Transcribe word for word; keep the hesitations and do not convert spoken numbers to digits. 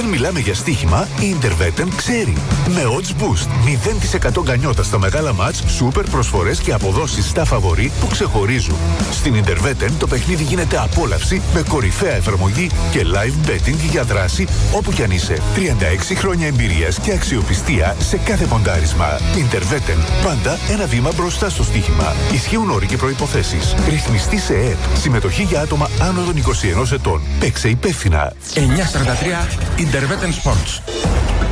Όταν μιλάμε για στοίχημα, η Interwetten ξέρει. Με odds boost, μηδέν τοις εκατό γκανιότα στα μεγάλα μάτς, σούπερ προσφορές και αποδόσεις στα φαβορί που ξεχωρίζουν. Στην Interwetten το παιχνίδι γίνεται απόλαυση με κορυφαία εφαρμογή και live betting για δράση όπου κι αν είσαι. τριάντα έξι χρόνια εμπειρίας και αξιοπιστία σε κάθε ποντάρισμα. Interwetten, πάντα ένα βήμα μπροστά στο στοίχημα. Ισχύουν όροι και προϋποθέσεις. Ρυθμιστή σε ΕΕΠ. Συμμετοχή για άτομα άνω των είκοσι ενός ετών. Παίξε υπεύθυνα. εννιακόσια σαράντα τρία Interwetten Sports.